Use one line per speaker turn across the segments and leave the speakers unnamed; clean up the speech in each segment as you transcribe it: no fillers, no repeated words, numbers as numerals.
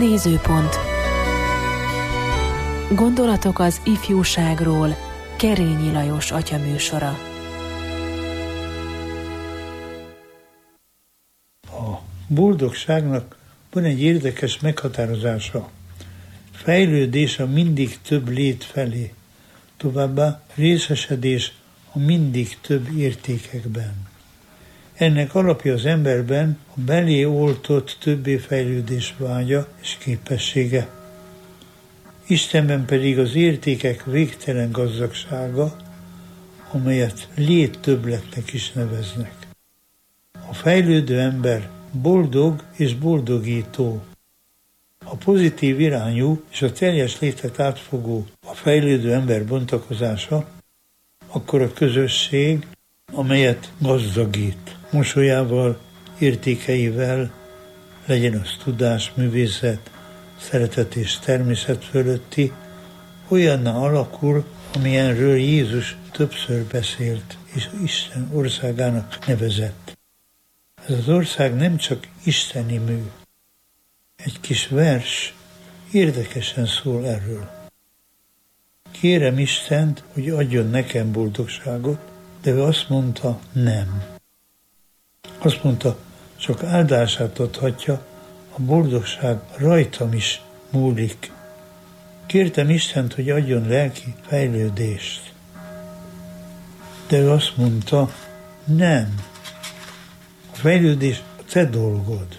Nézőpont. Gondolatok az ifjúságról. Kerényi Lajos atya műsora.
A boldogságnak van egy érdekes meghatározása. Fejlődés a mindig több lét felé, továbbá részesedés a mindig több értékekben. Ennek alapja az emberben a belé oltott többé fejlődés vágya és képessége. Istenben pedig az értékek végtelen gazdagsága, amelyet léttöbbletnek is neveznek. A fejlődő ember boldog és boldogító. A pozitív irányú és a teljes létet átfogó a fejlődő ember bontakozása, akkor a közösség, amelyet gazdagít, mosolyával, értékeivel, legyen az tudás, művészet, szeretet és természet fölötti, olyanná alakul, amilyenről Jézus többször beszélt, és Isten országának nevezett. Ez az ország nem csak isteni mű. Egy kis vers érdekesen szól erről. Kérem Istent, hogy adjon nekem boldogságot, de ő azt mondta, nem. Azt mondta, csak áldását adhatja, a boldogság rajtam is múlik. Kértem Istent, hogy adjon lelki fejlődést. De ő azt mondta, nem. A fejlődés a te dolgod.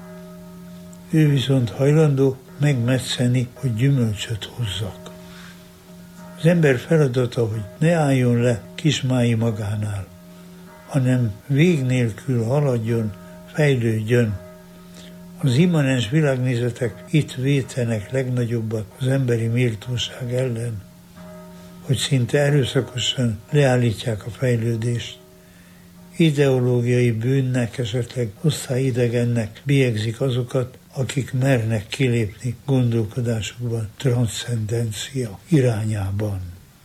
Ő viszont hajlandó megmetszeni, hogy gyümölcsöt hozzak. Az ember feladata, hogy ne álljon le kismái magánál, hanem vég nélkül haladjon, fejlődjön. Az immanens világnézetek itt vétenek legnagyobbat az emberi méltóság ellen, hogy szinte erőszakosan leállítják a fejlődést. Ideológiai bűnnek, esetleg osztályidegennek bélyegzik azokat, akik mernek kilépni gondolkodásukban transzcendencia irányában.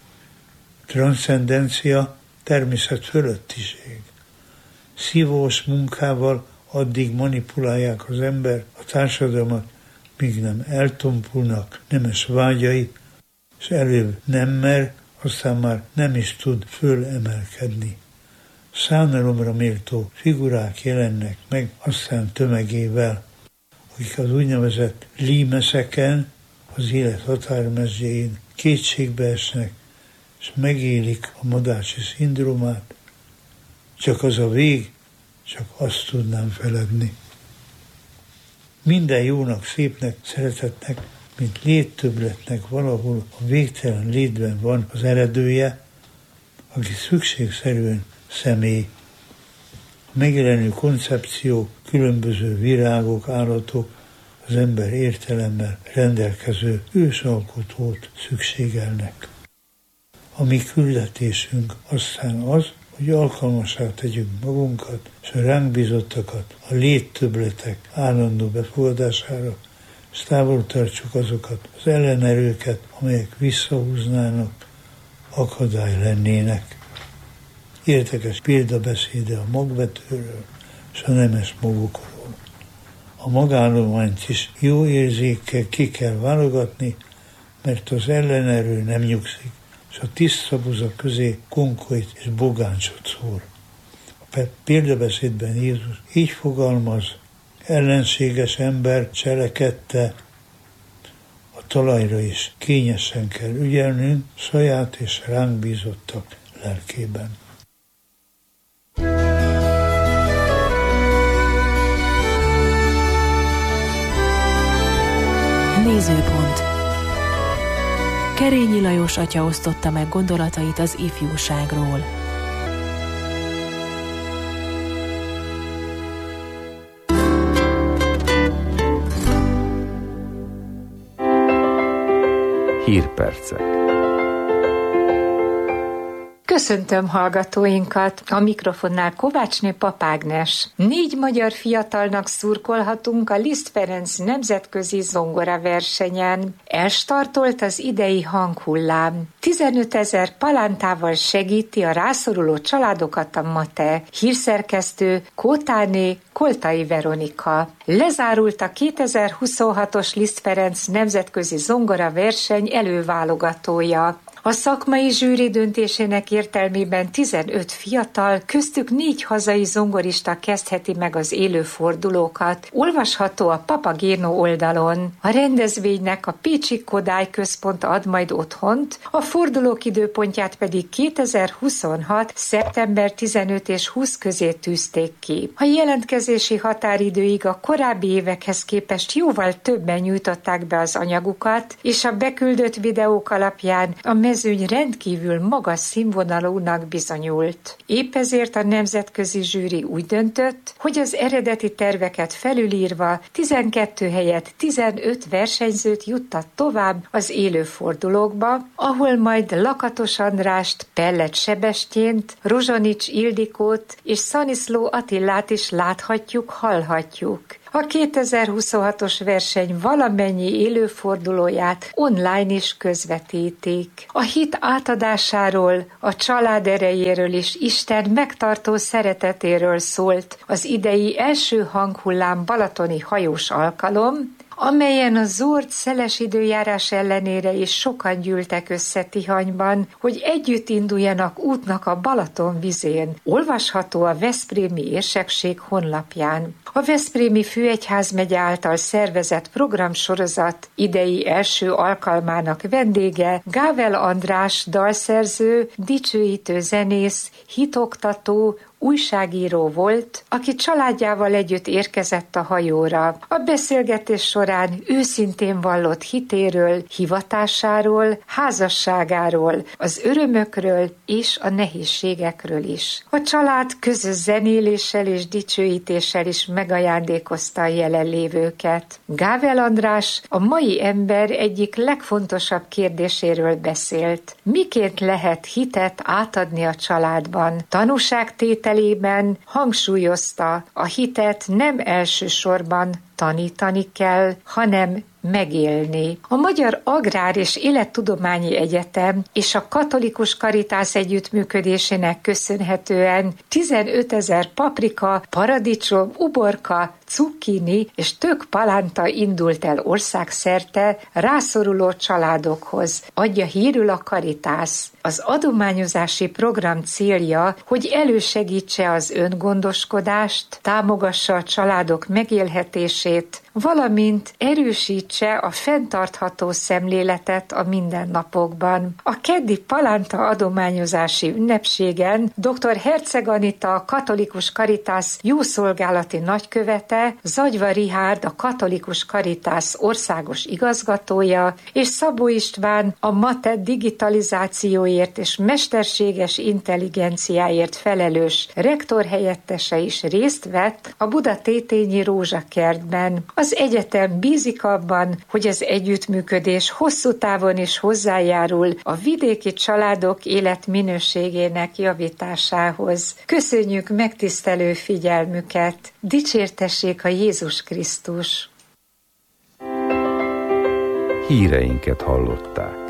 Transzcendencia természet fölöttiség. Szívós munkával addig manipulálják az ember, a társadalmat, míg nem eltompulnak nemes vágyai, és előbb nem mer, aztán már nem is tud fölemelkedni. Szánalomra méltó figurák jelennek meg aztán tömegével, akik az úgynevezett límeszeken, az élet határmezőjén kétségbe esnek, és megélik a madácsi szindrómát. Csak az a vég, csak azt tudnám feledni. Minden jónak, szépnek, szeretetnek, mint léttöbbletnek valahol a végtelen létben van az eredője, aki szükségszerűen személy. A megjelenő koncepció, különböző virágok, állatok, az ember értelemmel rendelkező ősalkotót szükségelnek. A mi küldetésünk aztán az, hogy alkalmassá tegyünk magunkat, és a ránk bízottakat a léttöbbletek állandó befogadására, és távol tartsuk azokat az ellenerőket, amelyek visszahúznának, akadály lennének. Érdekes példabeszéde a magvetőről és a nemes magokról. A magállományt is jó érzékkel ki kell válogatni, mert az ellenerő nem nyugszik, és a tiszta buza közé konkolyt és bogáncsot szór. A példabeszédben Jézus így fogalmaz, ellenséges ember cselekedte, a talajra is kényesen kell ügyelnünk saját és ránk bízottak lelkében.
Nézőpont. Kerényi Lajos atya osztotta meg gondolatait az ifjúságról.
Hírpercek. Köszöntöm hallgatóinkat, a mikrofonnál Kovácsné Papágnes. 4 magyar fiatalnak szurkolhatunk a Liszt Ferenc nemzetközi zongoraversenyen. Elstartolt az idei hanghullám. 15 000 palántával segíti a rászoruló családokat a MATE. Hírszerkesztő Kótáné Koltai Veronika. Lezárult a 2026-os Liszt Ferenc nemzetközi zongoraverseny előválogatója. A szakmai zsűri döntésének értelmében 15 fiatal, köztük 4 hazai zongorista kezdheti meg az élő fordulókat. Olvasható a Papagéno oldalon. A rendezvénynek a Pécsi Kodály Központ ad majd otthont, a fordulók időpontját pedig 2026. szeptember 15 és 20 közé tűzték ki. A jelentkezési határidőig a korábbi évekhez képest jóval többen nyújtották be az anyagukat, és a beküldött videók alapján a mezőny rendkívül magas színvonalúnak bizonyult. Épp ezért a nemzetközi zsűri úgy döntött, hogy az eredeti terveket felülírva 12 helyett 15 versenyzőt juttat tovább az élő fordulókba, ahol majd Lakatos Andrást, Pellet Sebestyént, Rozsonics Ildikót és Szaniszló Attillát is láthatjuk, hallhatjuk. A 2026-os verseny valamennyi élőfordulóját online is közvetítik. A hit átadásáról, a család erejéről és Isten megtartó szeretetéről szólt az idei első hanghullám balatoni hajós alkalom, amelyen a zord szeles időjárás ellenére is sokan gyűltek össze Tihanyban, hogy együtt induljanak útnak a Balaton vizén. Olvasható a Veszprémi Érsekség honlapján. A Veszprémi Főegyházmegye által szervezett programsorozat idei első alkalmának vendége Gável András dalszerző, dicsőítő zenész, hitoktató, újságíró volt, aki családjával együtt érkezett a hajóra. A beszélgetés során őszintén vallott hitéről, hivatásáról, házasságáról, az örömökről és a nehézségekről is. A család közös zenéléssel és dicsőítéssel is megajándékozta a jelenlévőket. Gável András a mai ember egyik legfontosabb kérdéséről beszélt. Miként lehet hitet átadni a családban? Tanúságtételében hangsúlyozta, a hitet nem elsősorban tanítani kell, hanem megélni. A Magyar Agrár és Élettudományi Egyetem és a Katolikus Karitász együttműködésének köszönhetően 15 000 paprika, paradicsom, uborka, cukkini és tök palánta indult el országszerte rászoruló családokhoz, adja hírül a Karitász. Az adományozási program célja, hogy elősegítse az öngondoskodást, támogassa a családok megélhetését, valamint erősítse a fenntartható szemléletet a mindennapokban. A keddi palánta adományozási ünnepségen dr. Herceg Anita, a Katolikus Karitász jószolgálati nagykövete, Zagyva Rihárd, a Katolikus Karitász országos igazgatója, és Szabó István, a MATE digitalizációért és mesterséges intelligenciáért felelős rektorhelyettese is részt vett a Buda-Tétényi Rózsakertben. Az egyetem bízik abban, hogy az együttműködés hosszú távon is hozzájárul a vidéki családok életminőségének javításához. Köszönjük megtisztelő figyelmüket! Dicsértessék a Jézus Krisztus!
Híreinket hallották.